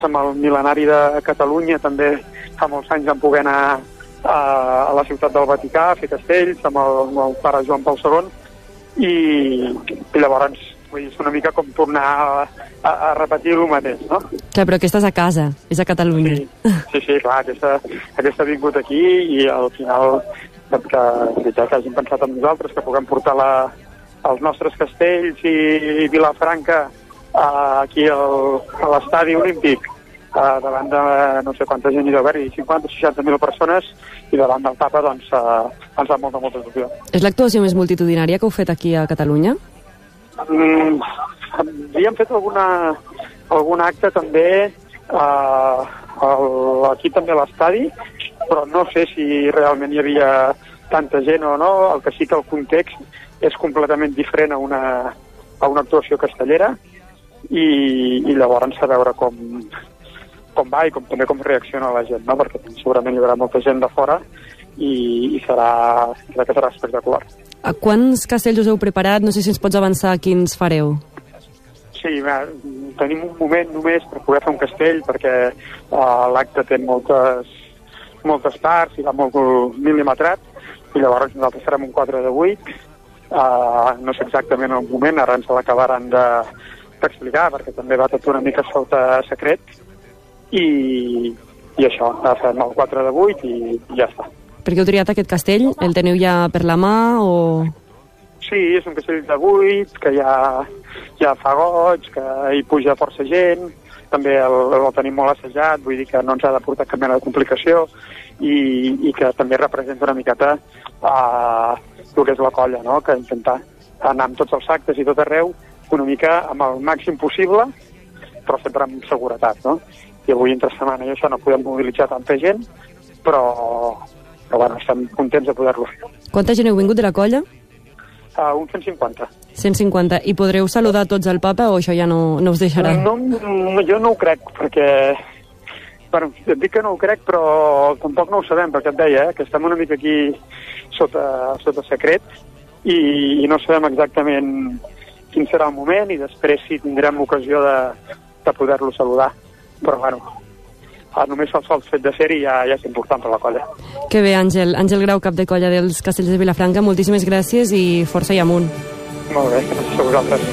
Amb el mil·lenari de Catalunya també fa molts anys vam poder anar a la ciutat del Vaticà a fer castells amb el pare Joan Pau II i llavors és una mica com tornar a repetir el mateix, no? Clar, però aquesta és a casa, és a Catalunya. Sí, clar, aquesta ha vingut aquí i al final que hagin pensat en nosaltres, que puguem portar els nostres castells i Vilafranca aquí a l'estadi olímpic davant de no sé quanta gent hi deu haver-hi, 50-60.000 persones, i davant del papa doncs ens fa molta il·lusió. És l'actuació més multitudinària que heu fet aquí a Catalunya? Havíem fet algun acte també aquí també a l'estadi, però no sé si realment hi havia tanta gent o no. El que sí que el context és completament diferent a una actuació castellera i llavors a veure com va i també com reacciona la gent, no? Perquè segurament hi haurà molta gent de fora i serà espectacular. A quants castells us heu preparat? No sé si ens pots avançar quins fareu. Sí, tenim un moment només per poder fer un castell perquè l'acte té moltes parts i va molt mil·limetrat i llavors nosaltres farem un 4 de 8. No sé exactament el moment, ara ens l'acabaran d'explicar perquè també va tot una mica sota secret i això, fem el 4 de 8 i ja està. Per què heu triat aquest castell? El teniu ja per la mà o...? Sí, és un castell de 8, que ja fa goig, que hi puja força gent, també el tenim molt assajat, vull dir que no ens ha de portar cap mena de complicació i que també representa una miqueta el que és la colla, no? Que intentar anar amb tots els actes i tot arreu una mica amb el màxim possible, però sempre amb seguretat, no? I avui entre setmana i això no podem mobilitzar tanta gent, però bueno, estem contents de poder-lo fer. Quanta gent heu vingut de la colla? Uns 150. 150. I podreu saludar tots al papa o això ja no us deixarà? No, jo no ho crec, perquè... Bueno, et dic que no ho crec, però tampoc no ho sabem, perquè et deia, que estem una mica aquí sota secret i no sabem exactament quin serà el moment i després si tindrem l'ocasió de poder-lo saludar. Però, bueno, només el sol fet de ser-hi ja és important per la colla. Que bé, Àngel. Àngel Grau, cap de colla dels Castells de Vilafranca, moltíssimes gràcies i força i amunt. Molt bé, gràcies a vosaltres.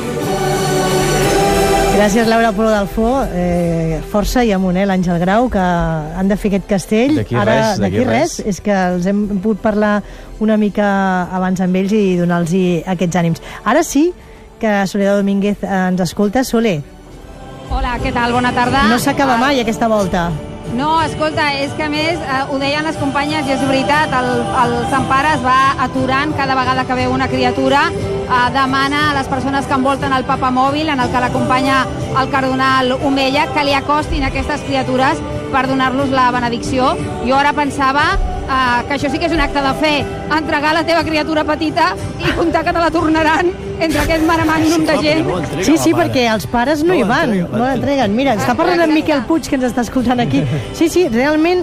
Gràcies, Laura Polo d'Alfó. Força i amunt, l'Àngel Grau, que han de fer aquest castell. D'aquí res. És que els hem pogut parlar una mica abans amb ells i donar-los aquests ànims. Ara sí que Soledad Domínguez ens escolta. Soler. Hola, què tal? Bona tarda. No s'acaba mai aquesta volta. No, escolta, és que a més ho deien les companyes i és veritat, el Sant Pare es va aturant cada vegada que veu una criatura, demana a les persones que envolten el papamòbil en el que l'acompanya el cardinal Omella que li acostin aquestes criatures per donar-los la benedicció. Jo ara pensava que això sí que és un acte de fe, entregar la teva criatura petita i comptar que te la tornaran entre aquest mare magnum de gent. Sí, perquè els pares no hi van, no l'entreguen. Mira, està parlant amb Miquel Puig, que ens està escoltant aquí. Sí, realment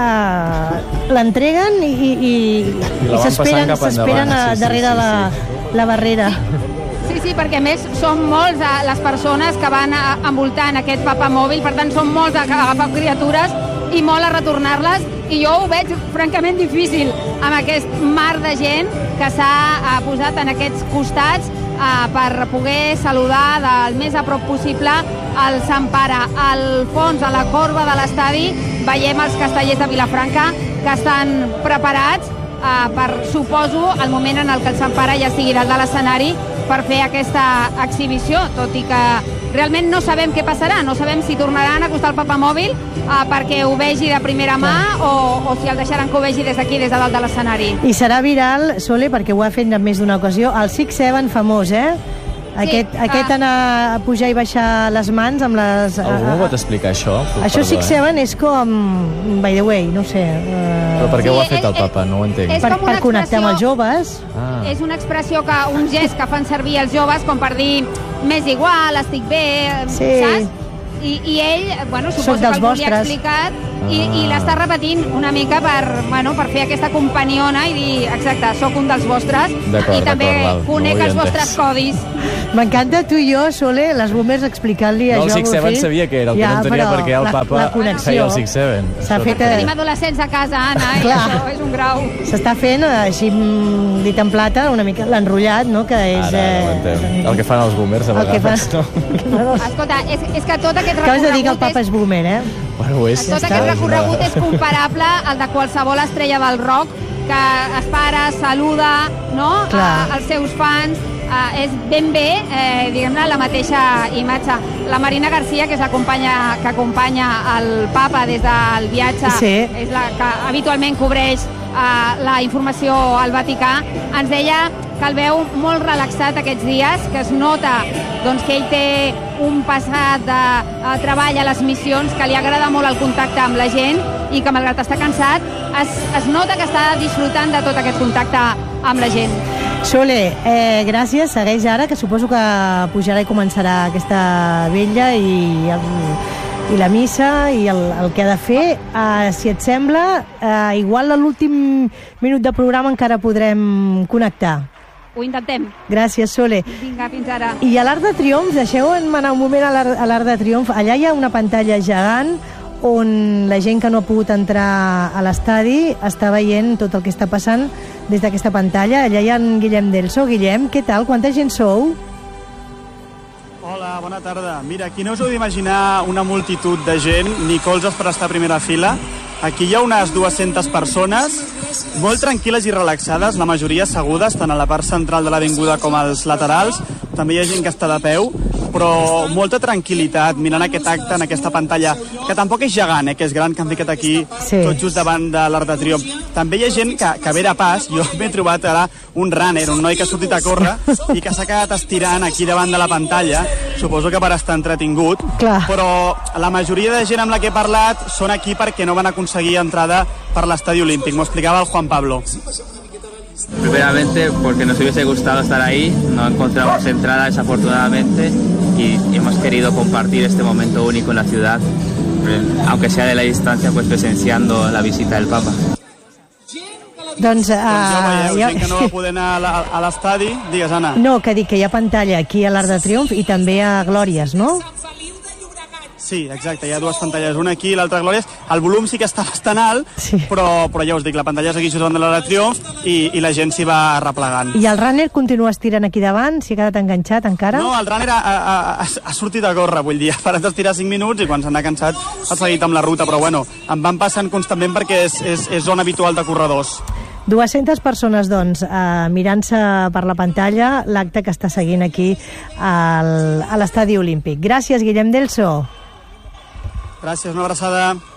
l'entreguen i s'esperen darrere la barrera. Sí, perquè a més són molts les persones que van envoltant aquest papamòbil, per tant són molts a agafar criatures i molt a retornar-les, i jo ho veig francament difícil amb aquest mar de gent que s'ha posat en aquests costats per poder saludar del més a prop possible el Sant Pare. Al fons, a la corba de l'estadi, veiem els castellers de Vilafranca que estan preparats per, suposo, el moment en el que el Sant Pare ja estigui dalt de l'escenari per fer aquesta exhibició, tot i que realment no sabem què passarà, no sabem si tornaran a acostar el papamòbil perquè ho vegi de primera mà o si el deixaran que ho vegi des d'aquí, des de dalt de l'escenari. I serà viral, Sole, perquè ho ha fet en més d'una ocasió, el 6-7 famós, Aquest anar a pujar i baixar les mans amb les... Algú pot explicar això? Això 6-7 és com... by the way, no sé... Però per què ho ha fet el papa? No ho entenc. Per connectar amb els joves. És una expressió, un gest que fan servir els joves com per dir m'és igual, estic bé, saps? I ell, bueno, suposo que algú li ha explicat I l'està repetint una mica per fer aquesta companiona i dir, exacte, sóc un dels vostres i també conec els vostres codis. M'encanta tu i jo, Sole, les boomers, explicant-li això. No, el 6-7 sabia que era, el que no entenia perquè el papa feia el 6-7. Tenim adolescents a casa, Anna, i això és un grau. S'està fent, així dit en plata, una mica l'enrotllat, no? Que és... Ara, el que fan els boomers a vegades. Escolta, és que tot aquest recorregut... Acabes de dir que el papa és boomer, eh? Bueno, ho és. Tot aquest recorregut és comparable al de qualsevol estrella del rock que es para, saluda, no? Els seus fans. És ben bé, diguem-ne, la mateixa imatge. La Marina Garcia, que és la companya que acompanya el papa des del viatge, és la que habitualment cobreix la informació al Vaticà, ens deia que el veu molt relaxat aquests dies, que es nota que ell té un passat de treball a les missions, que li agrada molt el contacte amb la gent i que, malgrat estar cansat, es nota que està disfrutant de tot aquest contacte amb la gent. Sole, gràcies. Segueix ara, que suposo que pujarà i començarà aquesta vetlla i la missa i el que ha de fer. Si et sembla, igual a l'últim minut de programa encara podrem connectar. Ho intentem. Gràcies, Sole. Vinga, fins ara. I a l'Arc de Triomf, deixeu-me anar un moment a l'Arc de Triomf. Allà hi ha una pantalla gegant on la gent que no ha pogut entrar a l'estadi està veient tot el que està passant des d'aquesta pantalla. Allà hi ha en Guillem Delso. Guillem, què tal? Quanta gent sou? Hola, bona tarda. Mira, aquí no us heu d'imaginar una multitud de gent, ni colzes per estar a primera fila. Aquí hi ha unes 200 persones, molt tranquil·les i relaxades, la majoria assegudes, tant a la part central de l'avinguda com als laterals. També hi ha gent que està de peu, però molta tranquil·litat mirant aquest acte en aquesta pantalla, que tampoc és gegant, que és gran, que han ficat aquí tot just davant de l'Arc de Triomf. També hi ha gent que ve de pas. Jo m'he trobat ara un runner, un noi que ha sortit a córrer i que s'ha quedat estirant aquí davant de la pantalla, suposo que per estar entretingut. Però la majoria de gent amb la que he parlat són aquí perquè no van aconseguir entrada per l'Estadi Olímpic. M'ho explicava el Juan Pablo. Primeramente porque nos hubiese gustado estar ahí, no encontramos entrada desafortunadamente y hemos querido compartir este momento único en la ciudad, aunque sea de la distancia, pues presenciando la visita del Papa. Doncs ja veieu, gent que no va poder anar a l'estadi. Digues, Anna. No, que dic que hi ha pantalla aquí a l'Arc de Triomf i també a Glòries, no? Sí, exacte, hi ha dues pantalles, una aquí i l'altra a Glòries. El volum sí que està bastant alt, però ja us dic, la pantalla és aquí davant de l'Arc de Triomf i la gent s'hi va replegant. I el runner continua estirant aquí davant? S'hi ha quedat enganxat encara? No, el runner ha sortit a córrer, vull dir, ha parat d'estirar 5 minuts i quan s'ha cansat ha seguit amb la ruta, però bueno, em van passant constantment perquè és zona habitual de corredors. 200 persones, doncs, mirant-se per la pantalla l'acte que està seguint aquí a l'Estadi Olímpic. Gràcies, Guillem Delso. Gràcies, una abraçada.